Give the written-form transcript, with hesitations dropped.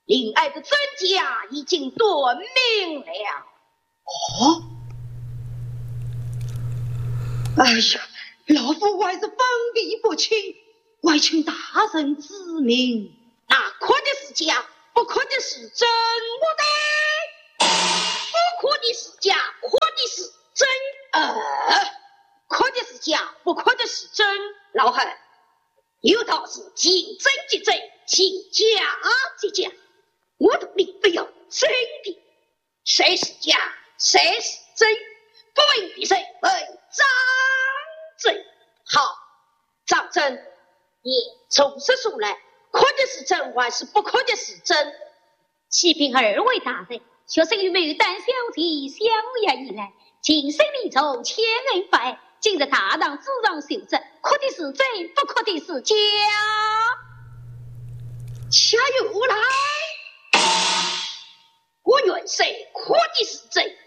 临爱的真假已经断明了。 哦，哎呀，老夫还是分辨不清，还请大人指明。 那可的是假，不可的是真，我的不可的是假，可的是真。可的是假，不可的是真。老汉，有道是见真即真，见假即假。我同你不要争辩，谁是假，谁是真，不问比谁，问张嘴。好，张真，你从实说来，可的是真还是不可的是真？ 启禀二位大人，学生与牡丹小姐相约以来，今生立从千恩百，今日大当主张修正，可的是真，不可的是假。 恰有来，我愿谁可的是真，